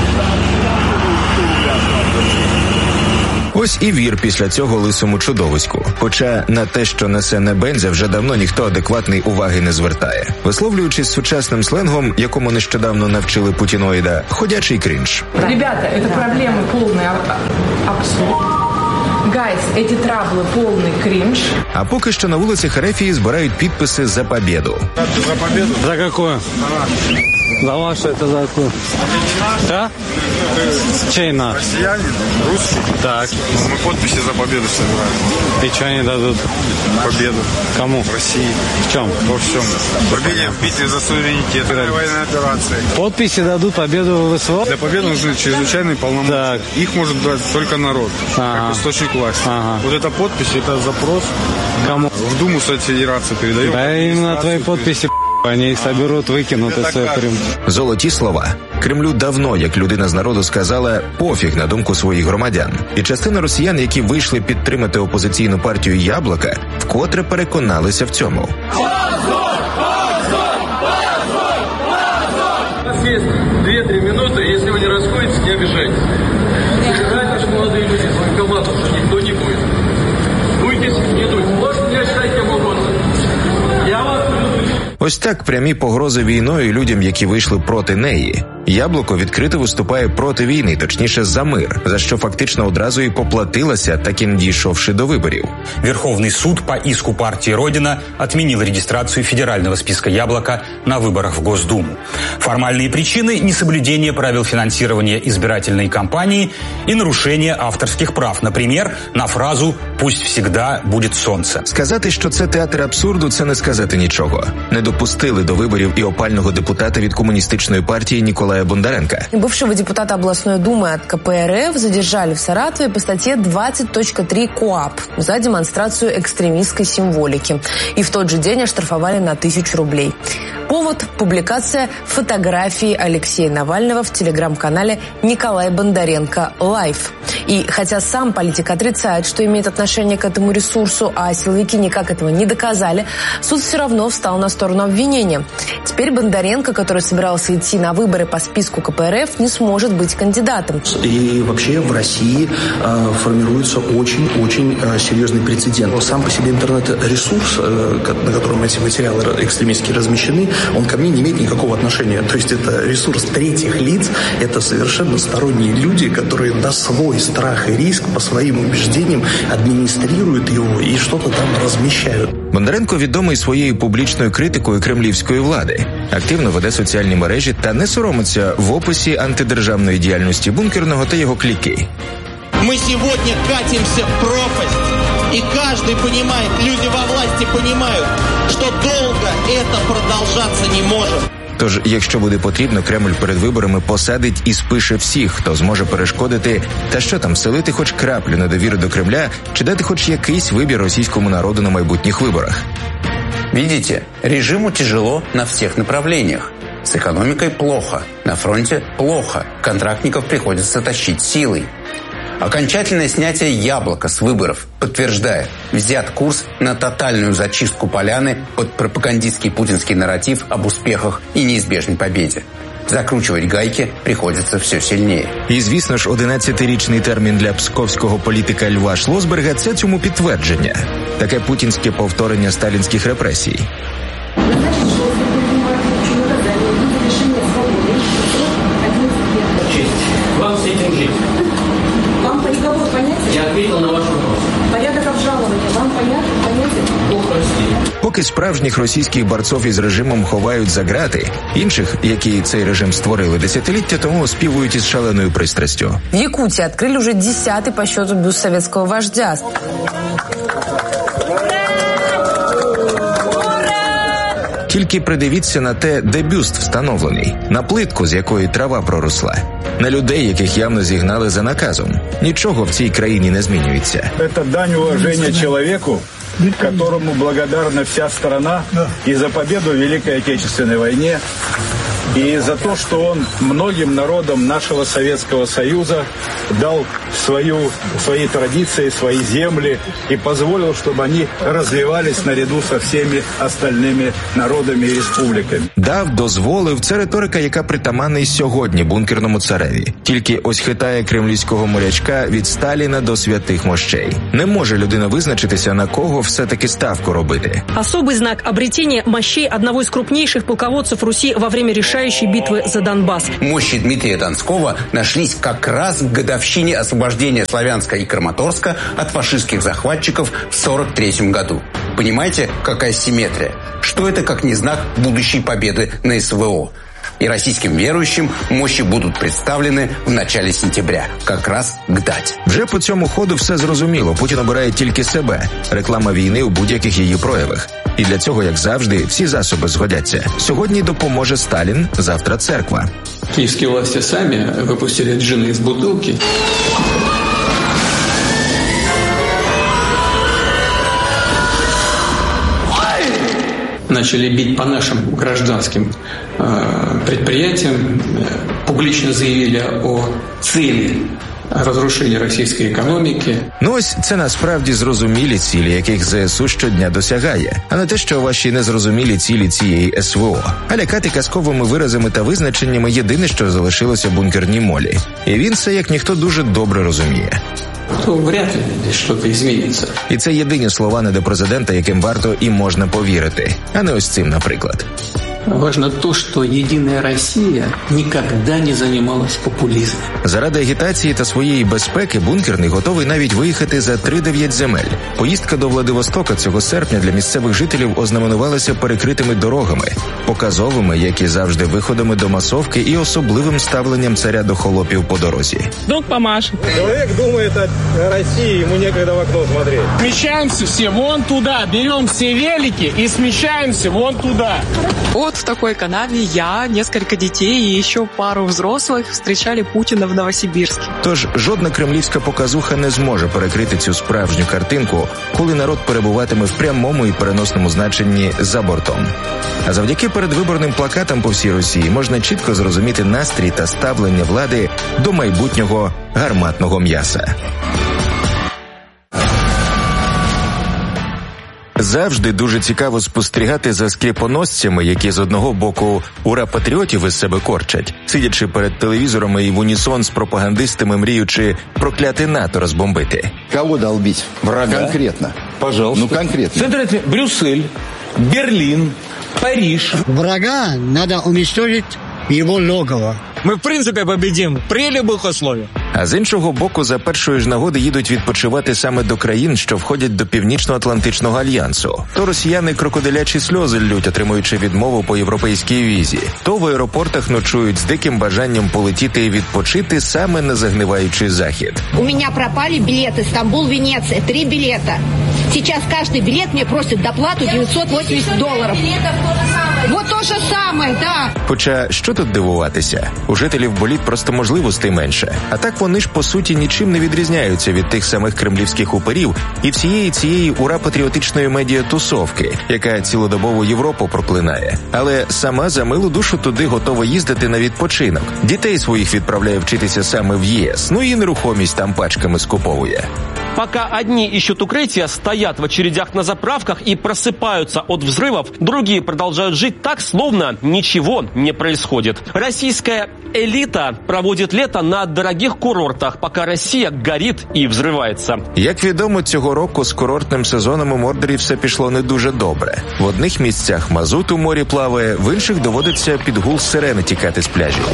Ось і вір після цього лисому чудовиську. Хоча на те, що несе Небензя, вже давно ніхто адекватний уваги не звертає. Висловлюючись сучасним сленгом, якому нещодавно навчили путіноїда, ходячий крінж. Ребята, это проблемы полный абсурд. Гайс, эти траблы полный кринж. А поки що на вулицях Ерефії збирають підписи за побєду. За победу? За какое? За ваше это за какое? Да? Чей наш? Россиянин? Русский? Так. Мы подписи за победу собираем. И что они дадут? Победу. Кому? В России. В чем? Во всем. Победе в битве за суверенитет. Военной операции. Подписи дадут победу в ВСВО? Для победы нужны чрезвычайные полномочия. Так. Их может дать только народ. Как источник власти. Вот эта подпись, это запрос. Кому? В Думу Совет Федерации передаем. Да именно твои подписи, они их соберут, выкинут и все прям. Золоті слова. Кремлю давно, як людина з народу, сказала пофіг на думку своїх громадян. І частина росіян, які вийшли підтримати опозиційну партію «Яблока», вкотре переконалися в цьому. У нас есть 2-3 минуты, если вы не расходитесь, не обижайтесь. Обижайтесь, молодые люди, с военкоматом, что никто не будет. Дуйтесь, не дуйтесь. Можете меня считать кем угодно. Я вас люблю. Ось так прямі погрози війною людям, які вийшли проти неї. «Яблоко» відкрито виступає проти війни, точніше за мир, за що фактично одразу і поплатилася, так і не дійшовши до виборів. Верховный суд по иску партии «Родина» отменил регистрацию федерального списка «Яблоко» на выборах в Госдуму. Формальные причины – несоблюдение правил финансирования избирательной кампании и нарушение авторских прав. Например, на фразу «Пусть всегда будет солнце». Сказати, що це театр абсурду – це не сказати нічого. Не допустили до виборів і опального депутата від комуністичної партії Николая Бондаренка. Бывшего депутата областной думы от КПРФ задержали в Саратове по статье 20.3 КоАП за демонстрацию экстремистской символики. И в тот же день оштрафовали на 1000 рублей. Повод – публикация фотографии Алексея Навального в телеграм-канале Николай Бондаренко Лайв. И хотя сам политик отрицает, что имеет отношение к этому ресурсу, а силовики никак этого не доказали, суд все равно встал на сторону обвинения. Теперь Бондаренко, который собирался идти на выборы по списку КПРФ, не сможет быть кандидатом. И вообще в России формируется очень-очень серьезный прецедент. Сам по себе интернет-ресурс, на котором эти материалы экстремистские размещены, он ко мне не имеет никакого отношения. То есть это ресурс третьих лиц, это совершенно сторонние люди, которые на свой страх и риск, по своим убеждениям, администрируют его и что-то там размещают. Бондаренко відомий своєю публічною критикою кремлівської влади. Активно веде соціальні мережі та не соромиться в описі антидержавної діяльності бункерного та його кліки. Мы сегодня катимся в пропасть, и каждый понимает, люди во власти понимают, что долго это продолжаться не может. Тож, якщо буде потрібно, Кремль перед виборами посадить і спише всіх, хто зможе перешкодити, та що там, вселити хоч краплю недовіри до Кремля, чи дати хоч якийсь вибір російському народу на майбутніх виборах. Видите, режиму тяжело на всех направлениях. С экономикой плохо, на фронте плохо, контрактников приходится тащить силой. Окончательное снятие «Яблока» с выборов подтверждает, взят курс на тотальную зачистку поляны под пропагандистский путинский нарратив об успехах и неизбежной победе. Закручувати гайки приходиться все сильніше. І, звісно ж, 11-річний термін для псковського політика Льва Шлосберга – це цьому підтвердження. Таке путінське повторення сталінських репресій. Вам с этим жить. Вам приговор понятен? Я ответил на ваш вопрос. Порядок обжалования вам понятен? Поки Поки справжніх російських борців із режимом ховають за грати, інших, які цей режим створили десятиліття тому, оспівують із шаленою пристрастю. В Якутии открыли уже 10-й по счету бюст советского вождя. Тільки придивіться на те, де бюст встановлений. На плитку, з якої трава проросла. На людей, яких явно зігнали за наказом. Нічого в цій країні не змінюється. Це дань уваження чоловіку, которому благодарна вся страна и за победу в Великой Отечественной войне, и за то, что он многим народам нашего Советского Союза дал свои традиции, свои земли и позволил, чтобы они развивались наряду со всеми остальными народами и республиками. Дав, дозволив – це риторика, яка притаманна й сьогодні бункерному цареві. Тільки ось хитає кремлівського морячка від Сталіна до святих мощей. Не може людина визначитися, на кого все-таки ставку робити. Особый знак обретения мощей одного из крупнейших полководцев Руси во время решающей битвы за Донбасс. Мощи Дмитрия Донского нашлись как раз к годовщине освобождения Славянска и Краматорска от фашистских захватчиков в 1943 году. Понимаете, какая симметрия? Что это как не знак будущей победы на СВО? И российским верующим мощи будуть представлені в начале сентября, как раз к даті. Вже по цьому ходу все зрозуміло. Путін обирає тільки себе. Реклама війни у будь-яких її проявах. І для цього, як завжди, всі засоби згодяться. Сьогодні допоможе Сталін, завтра церква. Киевские власти сами выпустили джина из бутылки. Начали бить по нашим гражданским предприятиям, публично заявили о цели розрушення російської економіки. Ну ось це насправді зрозумілі цілі, яких ЗСУ щодня досягає, а не те, що ваші незрозумілі цілі цієї СВО. А лякати казковими виразами та визначеннями єдине, що залишилося бункерній молі. І він це, як ніхто, дуже добре розуміє. То вряд ли десь щось зміниться. І це єдині слова недопрезидента, яким варто і можна повірити. А не ось цим, наприклад. Важно то, що «Єдина Росія» ніколи не займалась популізмом. Заради агітації та своєї безпеки бункерний готовий навіть виїхати за 3-9 земель. Поїздка до Владивостока цього серпня для місцевих жителів ознаменувалася перекритими дорогами, показовими, як і завжди, виходами до масовки і особливим ставленням царя до холопів по дорозі. Друг помашет. Человек думает о России, ему некогда в окно смотреть. Смещаемся все вон туда, берем все велики и смещаемся вон туда. Вот в такой канаве я, несколько детей и еще пару взрослых встречали Путина в Новосибирске. Тож жодна кремлівська показуха не зможе перекрити цю справжню картинку, коли народ перебуватиме в прямому і переносному значенні за бортом. А завдяки передвиборним плакатам по всій Росії можна чітко зрозуміти настрій та ставлення влади до майбутнього гарматного м'яса. Завжди дуже цікаво спостерігати за скріпоносцями, які з одного боку ура-патріотів із себе корчать, сидячи перед телевізорами і в унісон з пропагандистами мріючи прокляти НАТО розбомбити. Кого долбить? Врага. Конкретно. Пожалуйста. Ну, конкретно. Смотрите, Брюссель, Берлин, Париж. Врага надо уничтожить его логово. Мы, в принципе, победим при любых условиях. А з іншого боку, за першої ж нагоди їдуть відпочивати саме до країн, що входять до Північно-Атлантичного альянсу. То росіяни крокодилячі сльози ллють, отримуючи відмову по європейській візі. То в аеропортах ночують з диким бажанням полетіти і відпочити саме на загниваючий захід. У меня пропали билеты Стамбул-Венеция, 3 билета. Сейчас каждый билет мне просит доплату $980. Вот то же самое, да. Хоча, що тут дивуватися? У жителів боліт просто можливостей менше. А так вони ж, по суті, нічим не відрізняються від тих самих кремлівських уперів і всієї цієї ура-патріотичної медіатусовки, яка цілодобово Європу проклинає. Але сама за милу душу туди готова їздити на відпочинок. Дітей своїх відправляє вчитися саме в ЄС, ну і нерухомість там пачками скуповує. Пока одни ищут укрытия, стоят в очередях на заправках и просыпаются от взрывов, другие продолжают жить так, словно ничего не происходит. Российская элита проводит лето на дорогих курортах, пока Россия горит и взрывается. Як відомо, цього року з курортним сезоном у Мордорі все пішло не дуже добре. В одних місцях мазут у морі плаває, в інших доводиться під гул сирени тікати з пляжів.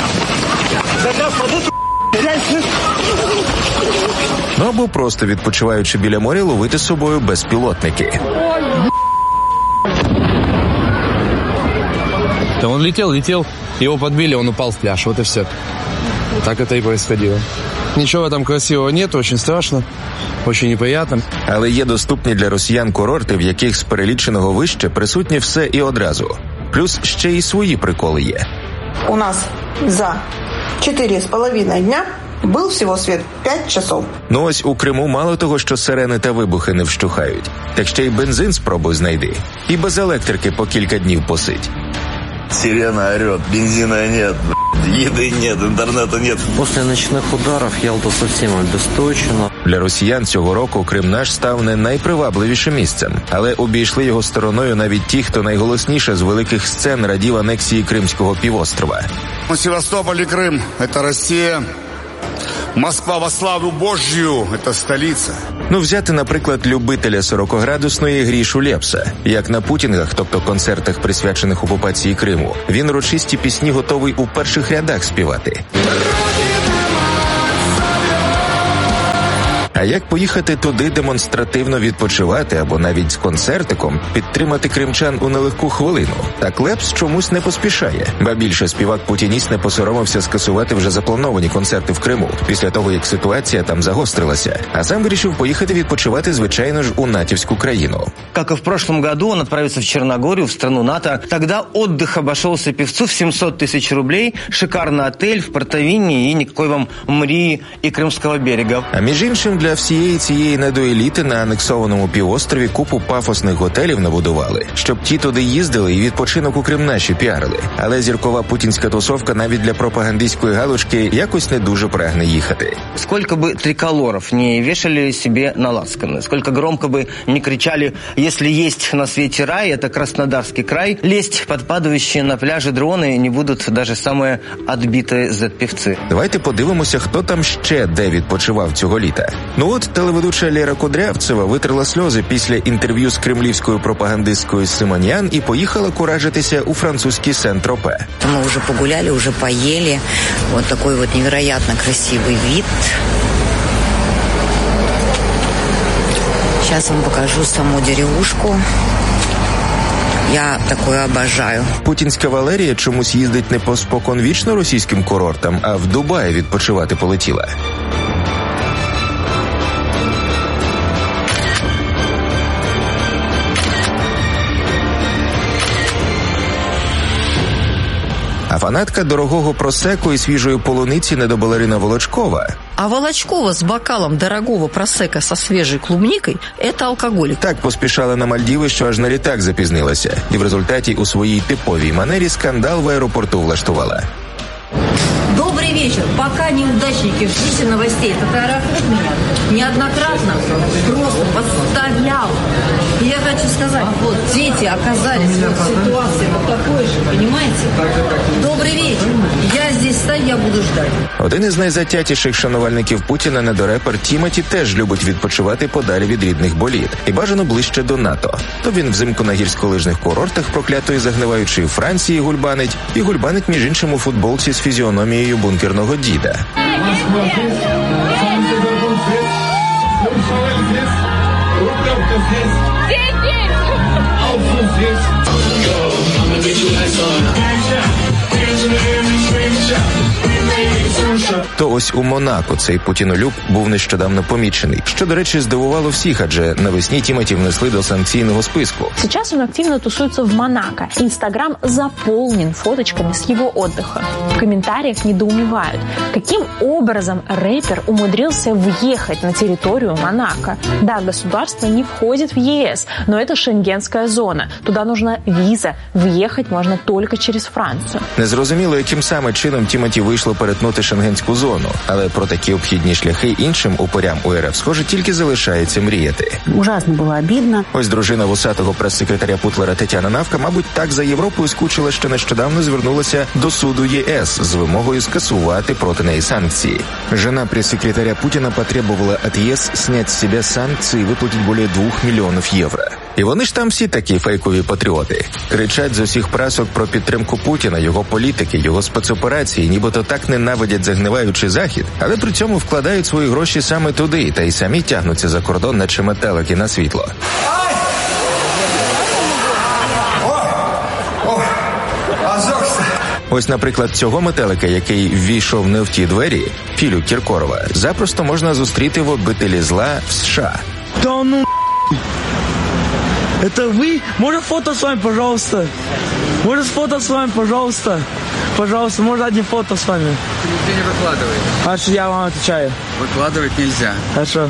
Ну або просто відпочиваючи біля моря ловити з собою безпілотники. Да он летел, его подбили, он упал в пляж, вот и все. Так это и происходило. Нічого там красивого нет, очень страшно, очень неприятно. Але є доступні для росіян курорти, в яких з переліченого вище присутні все і одразу. Плюс ще й свої приколи є. У нас за 4,5 дня був всього світ 5 часов. Ну ось у Криму мало того, що сирени та вибухи не вщухають, так ще й бензин спробуй знайди. І без електрики по кілька днів посидь. Сирена орет, бензина нет, еды нет, интернета нет. После ночных ударов Ялта совсем обесточена. Для росіян цього року Крим наш став не найпривабливішим місцем, але обійшли його стороною навіть ті, хто найголосніше з великих сцен радів анексії Кримського півострова. Севастополь и Крым – это Россия. Москва во славу Божью – это столиця. Ну, взяти, наприклад, любителя 40-градусної Грішу Лепса. Як на путінгах, тобто концертах, присвячених окупації Криму, він урочисті пісні готовий у перших рядах співати. А як поїхати туди демонстративно відпочивати або навіть з концертиком підтримати кримчан у нелегку хвилину? Так Лепс чомусь не поспішає. Ба більше, співак-путініст не посоромився скасувати вже заплановані концерти в Криму, після того, як ситуація там загострилася. А сам вирішив поїхати відпочивати, звичайно ж, у натівську країну. Как и в прошлом году, он отправится в Черногорию, в страну НАТО. Тогда отдых обошелся певцу в 700 тысяч рублей, шикарный отель в Портовине и никакой вам Мрии и Крымского берега. А між іншим, для всієї цієї недоеліти на анексованому півострові купу пафосних готелів набудували, щоб ті туди їздили і відпочинок у Крим наші піарили. Але зіркова путінська тусовка навіть для пропагандистської галочки якось не дуже прагне їхати. Сколько бы триколоров не вешали себе на лацканы, сколько громко бы не кричали, если есть на свете рай, это Краснодарский край, лезть под падающие на пляже дроны не будут даже самые отбитые Z-певцы. Давайте подивимося, хто там ще де відпочивав цього літа. Ну от телеведуча Лера Кудрявцева витерла сльози після інтерв'ю з кремлівською пропагандисткою Симоньян і поїхала куражитися у французький Сен-Тропе. Мы уже погуляли, уже поели. Вот такой вот невероятно красивый вид. Сейчас вам покажу саму деревушку. Я такое обожаю. Путінська Валерія чомусь їздить не по споконвічно російським курортам, а в Дубаї відпочивати полетіла. А фанатка дорогого просеку і свіжої полуниці недобалерина Волочкова. А Волочкова с бокалом дорогого просека со свежей клубникой – это алкоголик. Так поспішала на Мальдіви, що аж на літак запізнилася. І в результаті у своїй типовій манері скандал в аеропорту влаштувала. Добрый вечер. Пока неудачники в курсе новостей, этот аэрофлот меня неоднократно просто подставлял. И я хочу сказать, вот дети оказались в ситуации вот такой же, понимаете? Добрый вечер. Я здесь стою, я буду ждать. Один із найзатятіших шанувальників Путіна, недорепер Тімоті, теж любить відпочивати подалі від рідних боліт. І бажано ближче до НАТО. То він взимку на гірськолижних курортах проклятої загниваючої Франції гульбанить, і гульбанить між іншим у футболці з фізіономією бункерного діда. То ось у Монако цей путінолюб був нещодавно помічений, що, до речі, здивувало всіх, адже навесні Тімоті внесли до санкційного списку. Сейчас он активно тусуется в Монако. Инстаграм заполнен фоточками с его отдыха. В комментариях недоумевают, каким образом рэпер умудрился въехать на территорию Монако. Да, государство не входит в ЕС, но это шенгенская зона. Туда нужна виза. Въехать можно только через Францию. Незрозуміло, яким саме чином Тімоті вийшло перетнути шенгенську зону, але про такі обхідні шляхи іншим упорям у РФ, схоже, тільки залишається мріяти. Ужасно було обідно. Ось дружина вусатого прес-секретаря Путлера Тетяна Навка, мабуть, так за Європою скучила, що нещодавно звернулася до суду ЄС з вимогою скасувати проти неї санкції. Жена пресс-секретаря Путіна потребувала від ЄС снять з себе санкції і виплатити більше 2 мільйонів євро. І вони ж там всі такі фейкові патріоти. Кричать з усіх прасок про підтримку Путіна, його політики, його спецоперації, нібито так ненавидять загниваючий Захід, але при цьому вкладають свої гроші саме туди, та й самі тягнуться за кордон, наче метелики на світло. Азов! Ось, наприклад, цього метелика, який ввійшов не в ті двері, Філю Кіркорова, запросто можна зустріти в обителі зла в США. Да ну... Это вы? Можно фото с вами, пожалуйста? Можно фото с вами, пожалуйста? Пожалуйста, можно одни фото с вами? Нигде не выкладывай. Хорошо, я вам отвечаю. Выкладывать нельзя. Хорошо.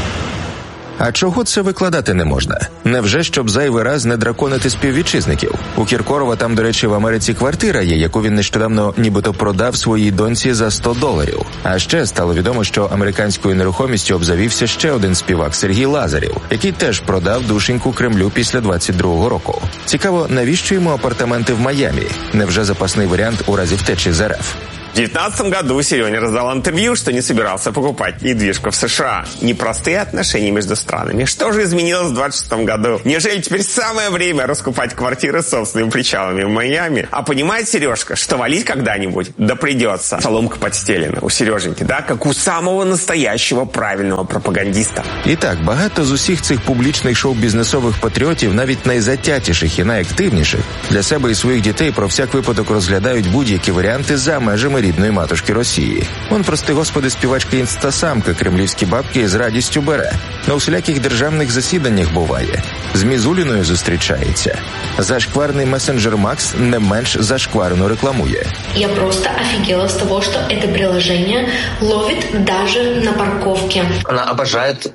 А чого це викладати не можна? Невже, щоб зайвий раз не драконити співвітчизників? У Кіркорова там, до речі, в Америці квартира є, яку він нещодавно нібито продав своїй доньці за $100. А ще стало відомо, що американською нерухомістю обзавівся ще один співак Сергій Лазарєв, який теж продав душеньку Кремлю після 22-го року. Цікаво, навіщо йому апартаменти в Майамі? Невже запасний варіант у разі втечі з РФ? В 2019 году Серёня раздал интервью, что не собирался покупать недвижку в США. Непростые отношения между странами. Что же изменилось в 2026 году? Неужели теперь самое время раскупать квартиры с собственными причалами в Майами? А понимает Сережка, что валить когда-нибудь да придется. Соломка подстелена у Сереженьки, да? Как у самого настоящего правильного пропагандиста. І так, багато з усіх цих публічних шоу-бізнесових патріотів, навіть найзатятіших і найактивніших, для себе і своїх дітей про всяк випадок розглядають будь-які варіанти за межами рідної матушки Росії. Он, прости господи, співачка інстасамка кремлівські бабки з радістю бере. На усіляких державних засіданнях буває. З Мізуліною зустрічається. Зашкварний месенджер Макс не менш зашкварно рекламує. Я просто офигела с того, что это приложение ловит даже на парковке. Она обожает,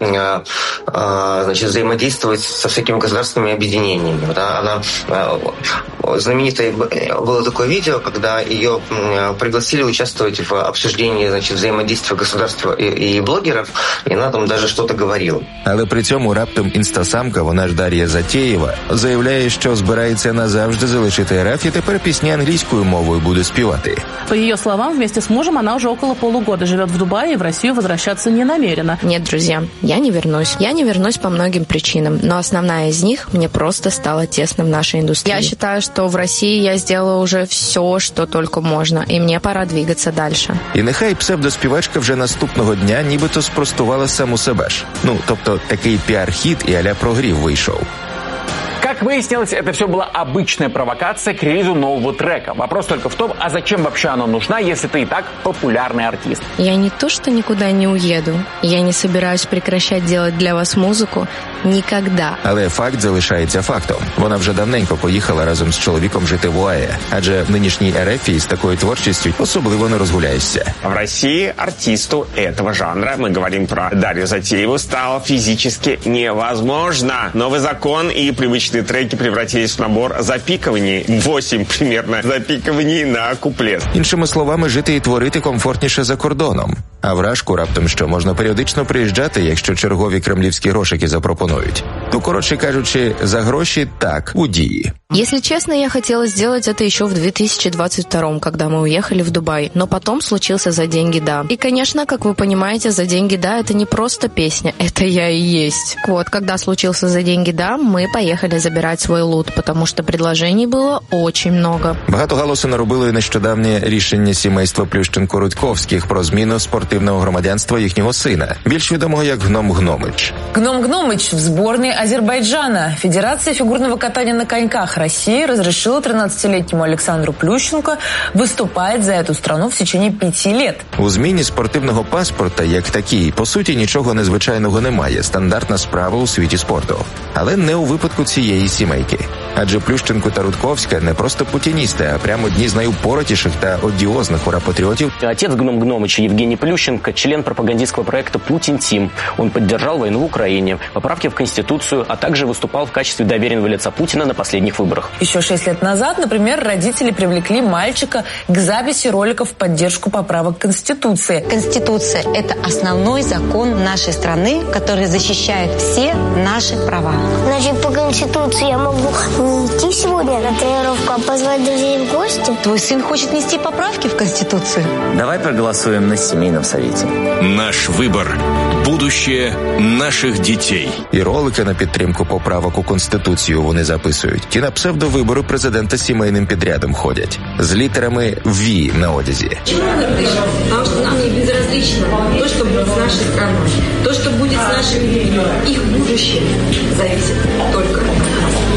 значит, взаимодействовать со всякими государственными объединениями. Да? Она знаменитое было такое видео, когда ее пригласили участвовать в обсуждении, значит, взаимодействия государства и блогеров, и она там даже что-то говорила. Але при цьому раптом інстасамка, вона ж Дар'я Затєєва, заявляє, що збирається назавжди залишити РФ і тепер пісні англійською мовою буде співати. По ее словам, вместе с мужем она уже около полугода живет в Дубае и в Россию возвращаться не намерена. Нет, друзья, я не вернусь. Я не вернусь по многим причинам, но основная из них, мне просто стало тесно в нашей индустрии. Я считаю, что в России я сделала уже все, что только можно, и мне пора двигаться дальше. І нехай псевдоспівачка вже наступного дня нібито спростувала саму себе ж. Ну, тобто такий піар-хіт і а-ля прогрів вийшов. Как выяснилось, это все была обычная провокация к релизу нового трека. Вопрос только в том, а зачем вообще она нужна, если ты и так популярный артист? Я не то, что никуда не уеду. Я не собираюсь прекращать делать для вас музыку никогда. Але факт залишається фактом. Вона вже давненько поїхала разом з чоловіком жити в ОАЕ. Адже в нинішній РФ з такою творчістю особливо не розгуляєшся. В России артисту этого жанра, мы говорим про Дарью Затееву, стало физически невозможно. Новый закон и привычные треки превратились в набор запикований. 8 примерно запикований на куплет. Іншими словами, жити і творити комфортніше за кордоном. А вражку раптом що, можна періодично приїжджати, якщо чергові кремлівські грошики запропонують. То, коротше кажучи, за гроші так, у дії. Если честно, я хотела сделать это еще в 2022, когда мы уехали в Дубай. Но потом случился «За деньги, да». И, конечно, как вы понимаете, «За деньги, да» — это не просто песня, это я и есть. Вот, когда случился «За деньги, да», мы поехали забирать свой лут, потому что предложений было очень много. Багато галасу наробило і нещодавнє рішення сімейства Плющенко-Рудьковських про зміну спортивного громадянства їхнього сина, більш відомого як Гном Гномич. Гном Гномич в сборной Азербайджана. Федерация фигурного катания на коньках России разрешила 13-летнему Александру Плющенко выступать за эту страну в течение 5 лет. У зміні спортивного паспорта, як такій, по суті, нічого незвичайного немає. Стандартна справа у світі спорту. Але не у випадку цієї сімейки. Адже Плющенко та Рудковська не просто путіністи, а прямо одні з найупоротіших та одіозних ура-патріотів. Отец Гном Гномича Евгений Плющенко – член пропагандистского проекта «Путин-Тим». Он поддержал войну в Украине, поправки в Конституцию, а также выступал в качестве доверенного лица Путина на последних выборах. Еще 6 лет назад, например, родители привлекли мальчика к записи роликов в поддержку поправок Конституции. Конституция – это основной закон нашей страны, который защищает все наши права. Значит, по Конституции я могу не идти сегодня на тренировку, а позвать друзей в гости? Твой сын хочет внести поправки в Конституцию? Давай проголосуем на семейном совете. Наш выбор. Будущее наших дітей. І ролики на підтримку поправок у Конституцію вони записують. Ті на псевдовибори президента сімейним підрядом ходять. З літерами «ВІ» на одязі. Чему мы дышим? Потому что нам не безразлично то, что будет с нашей страной, то, что будет с нашими людьми. Их будущее зависит только от нас.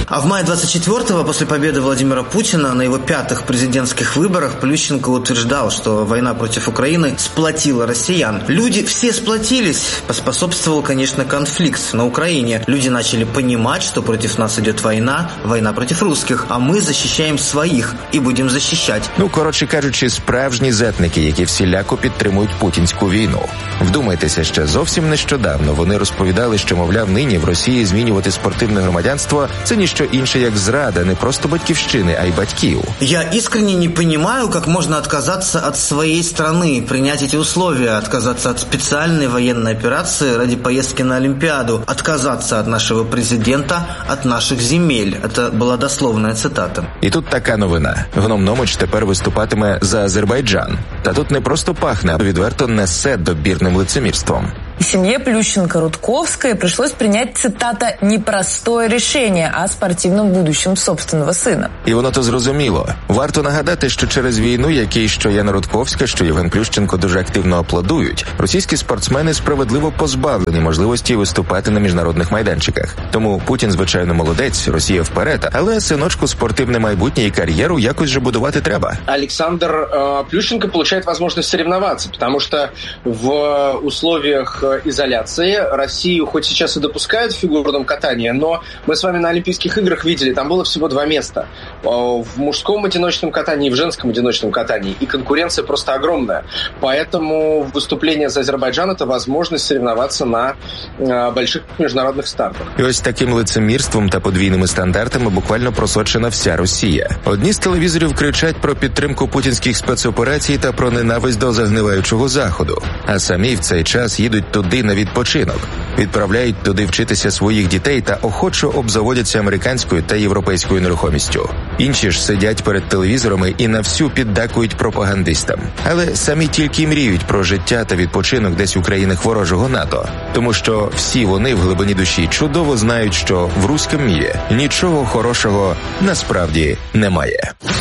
А в мае 24-го, после победы Владимира Путина на его 5-х президентских выборах, Плющенко утверждал, что война против Украины сплотила россиян. Люди все сплотились. Поспособствовал, конечно, конфликт на Украине. Люди начали понимать, что против нас идет война, война против русских, а мы защищаем своих и будем защищать. Коротше кажучи, справжні зетники, які всіляко підтримують путінську війну. Вдумайтеся, ще зовсім нещодавно вони розповідали, що, мовляв, нині в Росії змінювати спортивне громадянство – це ніщо інше, як зрада не просто батьківщини, а й батьків. Я искренне не понимаю, как можно отказаться от своей страны, принять эти условия, отказаться от специальной военной операции ради поездки на Олимпиаду, отказаться от нашего президента, от наших земель. Это была дословная цитата. І тут така новина. Гном Номич тепер виступатиме за Азербайджан. Та тут не просто пахне, а відверто несе добірним лицемірством. Семье Плющенко-Рудковской пришлось принять, цитата, «непростое решение» о спортивном будущем собственного сина. І воно то зрозуміло. Варто нагадати, що через війну, якій що Яна Рудковська, що Євген Плющенко дуже активно аплодують, російські спортсмени справедливо позбавлені можливості виступати на міжнародних майданчиках. Тому Путін, звичайно, молодець, Росія вперед, але синочку спортивне майбутнє і кар'єру якось же будувати треба. Александр Плющенко получает возможность соревноваться, потому что в условиях изоляции Россию хоть сейчас и допускают в фигурном катании, но мы с вами на Олимпийских играх видели, там было всего 2 места. В мужском одиночном катании и в женском одиночном катании. И конкуренция просто огромная. Поэтому выступление за Азербайджан – это возможность соревноваться на больших международных стартах. І ось таким лицемірством та подвійними стандартами буквально просочена вся Росія. Одні з телевізорів кричать про підтримку путінських спецоперацій та про ненависть до загниваючого Заходу. А самі в цей час їдуть туди на відпочинок, відправляють туди вчитися своїх дітей та охочо обзаводяться американською та європейською нерухомістю. Інші ж сидять перед телевізорами і на всю піддакують пропагандистам. Але самі тільки й мріють про життя та відпочинок десь у країнах ворожого НАТО. Тому що всі вони в глибині душі чудово знають, що в руському мірі нічого хорошого насправді немає.